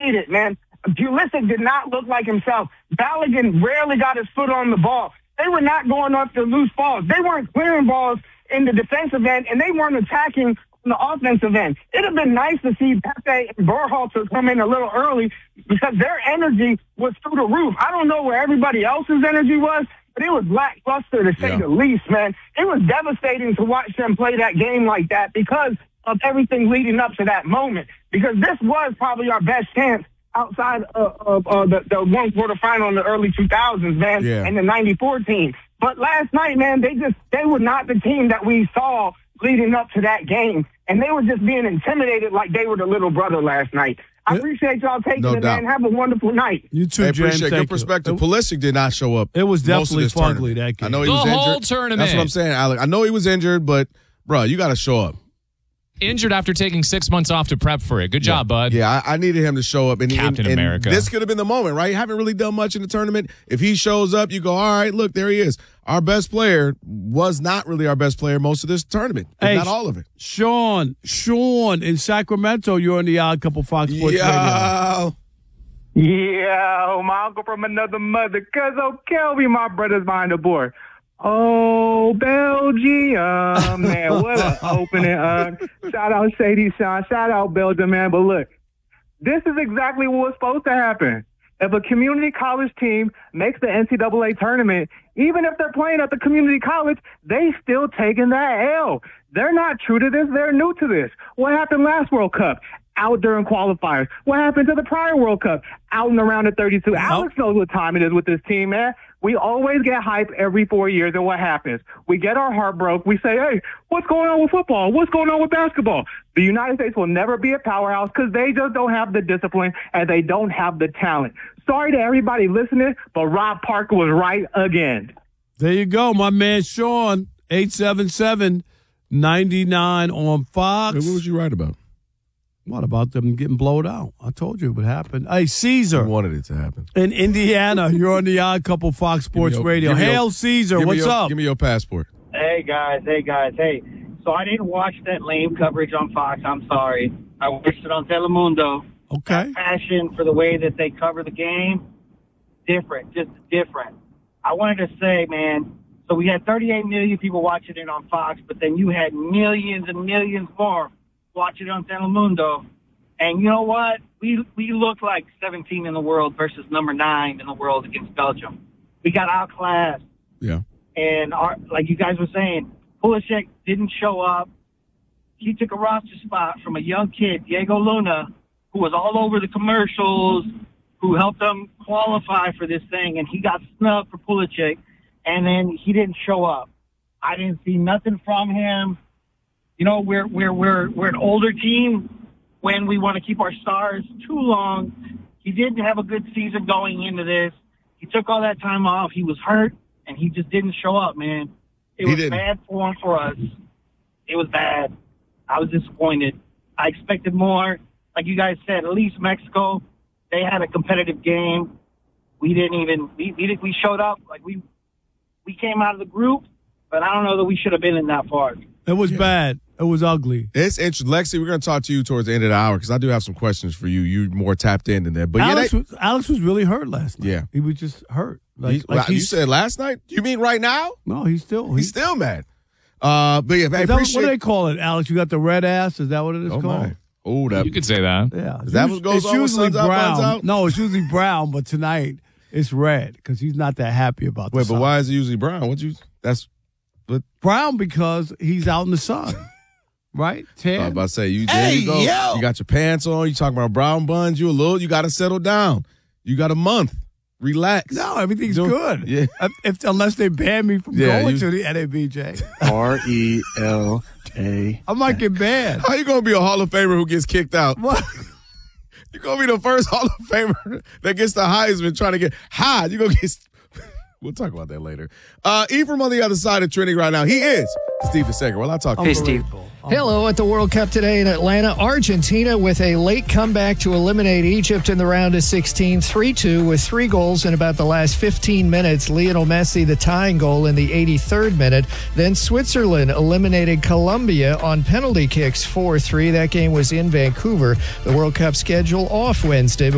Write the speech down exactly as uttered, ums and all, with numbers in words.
it, man. Pulisic did not look like himself. Balogun rarely got his foot on the ball. They were not going up to loose balls. They weren't clearing balls in the defensive end, and they weren't attacking on the offensive end. It would have been nice to see Pepe and Berhalter come in a little early because their energy was through the roof. I don't know where everybody else's energy was, but it was lackluster to say yeah. the least, man. It was devastating to watch them play that game like that because of everything leading up to that moment. Because this was probably our best chance outside of, of uh, the, the one quarterfinal in the early two thousands, man, yeah. and the ninety-four team. But last night, man, they just they were not the team that we saw leading up to that game. And they were just being intimidated like they were the little brother last night. I appreciate y'all taking no it, doubt. man. Have a wonderful night. You too, I James. appreciate your Thank perspective. you. Pulisic did not show up. It was definitely most of this fugly, tournament. that game. I know he the was whole injured. tournament. That's what I'm saying, Alec. I know he was injured, but, bro, you got to show up. Injured after taking six months off to prep for it. Good job, yeah. bud. Yeah, I, I needed him to show up. And, Captain and, and America. This could have been the moment, right? You haven't really done much in the tournament. If he shows up, you go, all right, look, there he is. Our best player was not really our best player most of this tournament, if hey, not all of it. Sean, Sean in Sacramento, you're on the Odd Couple Fox Sports Yo. Radio. Yeah, my uncle from another mother, cuz O'Kelby, my brother's behind the board. Oh, Belgium, man, what an opening. Uh, shout out Shady Sean, shout out Belgium, man. But look, this is exactly what's supposed to happen. If a community college team makes the N C double A tournament, even if they're playing at the community college, they still taking that L. They're not true to this. They're new to this. What happened last World Cup? Out during qualifiers. What happened to the prior World Cup? Out in the round of thirty-two. Alex knows what time it is with this team, man. We always get hype every four years, and what happens? We get our heart broke. We say, hey, what's going on with football? What's going on with basketball? The United States will never be a powerhouse because they just don't have the discipline and they don't have the talent. Sorry to everybody listening, but Rob Parker was right again. There you go, my man Sean, eight seven seven, nine nine on Fox. Hey, what was you right about? What about them getting blowed out? I told you it would happen. Hey, Caesar. I wanted it to happen. In Indiana, you're on the Odd Couple Fox Sports your, Radio. Hail your, Caesar, what's your, up? Give me your passport. Hey, guys. Hey, guys. Hey, so I didn't watch that lame coverage on Fox. I'm sorry. I watched it on Telemundo. Okay. That passion for the way that they cover the game, different, just different. I wanted to say, man, so we had thirty-eight million people watching it on Fox, but then you had millions and millions more watching it on Telemundo. And you know what? We we looked like seventeen in the world versus number nine in the world against Belgium. We got outclassed. Yeah. And our, like you guys were saying, Pulisic didn't show up. He took a roster spot from a young kid, Diego Luna, who was all over the commercials, who helped them qualify for this thing, and he got snubbed for Pulisic, and then he didn't show up. I didn't see nothing from him. You know, we're we're we're we're an older team when we want to keep our stars too long. He didn't have a good season going into this. He took all that time off. He was hurt, and he just didn't show up, man. It He was didn't. bad form for us. It was bad. I was disappointed. I expected more. Like you guys said, at least Mexico, they had a competitive game. We didn't even we we, we showed up like we we came out of the group, but I don't know that we should have been in that far. It was yeah. bad. It was ugly. It's interesting. Lexi, we're going to talk to you towards the end of the hour because I do have some questions for you. You're more tapped in than that. But Alex, yeah, they, was, Alex was really hurt last night. Yeah. He was just hurt. Like, he, like you said last night? You mean right now? No, he's still. He's still mad. Uh, but yeah, I that, appreciate. What do they call it, Alex? You got the red ass? Is that what it is oh called? My. Oh, that. You could say that. Yeah. Is that what goes it's on with usually Suns Out, brown. Buns Out? No, it's usually brown, but tonight it's red because he's not that happy about the Wait, sun. but why is it usually brown? What you? That's. But brown because he's out in the sun. Right? Tan? I was about to say, you, hey, there you go. Yo. You got your pants on. You talking about brown buns. You a little, you got to settle down. You got a month. Relax. No, everything's Do, good. Yeah. If, if, unless they ban me from yeah, going you, to the N A B J. R E L A. I might get banned. How you going to be a Hall of Famer who gets kicked out? What? You're going to be the first Hall of Famer that gets the Heisman trying to get high. You're going to get. We'll talk about that later. Uh, Ephraim on the other side of Trinity right now. He is Steve the Second. Well, I'll talk to Hey, you. Steve. Hello at the World Cup today in Atlanta. Argentina with a late comeback to eliminate Egypt in the round of sixteen, three two with three goals in about the last fifteen minutes. Lionel Messi, the tying goal in the eighty-third minute. Then Switzerland eliminated Colombia on penalty kicks four three. That game was in Vancouver. The World Cup schedule off Wednesday.